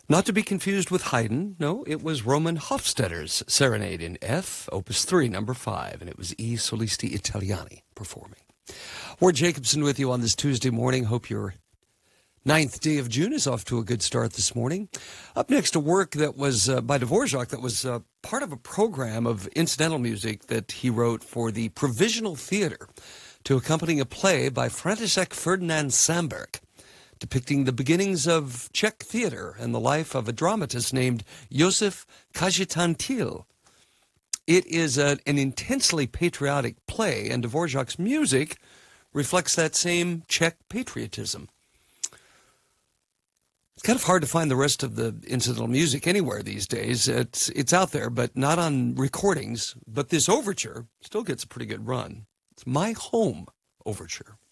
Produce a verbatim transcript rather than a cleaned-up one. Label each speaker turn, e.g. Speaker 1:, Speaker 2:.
Speaker 1: Not to be confused with Haydn. No, it was Roman Hofstadter's Serenade in F, Opus three, number five, and it was E Solisti Italiani performing. Ward Jacobson with you on this Tuesday morning. Hope your ninth day of June is off to a good start this morning. Up next, a work that was uh, by Dvorak that was uh, part of a program of incidental music that he wrote for the Provisional Theater to accompany a play by František Ferdinand Samberg, depicting the beginnings of Czech theater and the life of a dramatist named Josef Kajetan-Til. It is a, an intensely patriotic play, and Dvorak's music reflects that same Czech patriotism. It's kind of hard to find the rest of the incidental music anywhere these days. It's it's out there, but not on recordings. But this overture still gets a pretty good run. It's My Home Overture.